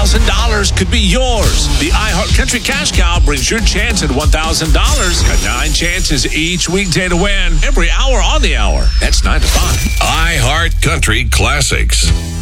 $1,000 could be yours. The iHeart Country Cash Cow brings your chance at $1,000. Got 9 chances each weekday to win. Every hour on the hour. That's 9 to 5. iHeart Country Classics.